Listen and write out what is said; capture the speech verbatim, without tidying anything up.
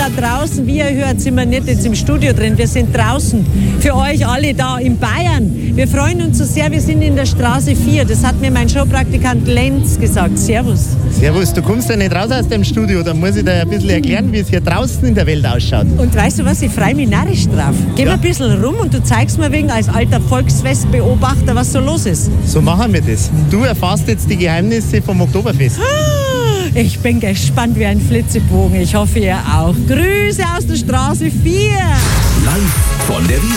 da draußen, wie ihr hört, sind wir nicht jetzt im Studio drin, wir sind draußen für euch alle da in Bayern. Wir freuen uns so sehr, wir sind in der Straße vier, das hat mir mein Showpraktikant Lenz gesagt. Servus. Servus, du kommst ja nicht raus aus dem Studio, da muss ich dir ein bisschen erklären, wie es hier draußen in der Welt ausschaut. Und weißt du was, ich freue mich narrisch drauf. Geh Ja. mal ein bisschen rum und du zeigst mir wegen als alter Volksfestbeobachter, was so los ist. So machen wir das. Du erfährst jetzt die Geheimnisse vom Oktoberfest. Ich bin gespannt wie ein Flitzebogen. Ich hoffe, ihr auch. Grüße aus der Straße vier. Live von der Wiesn.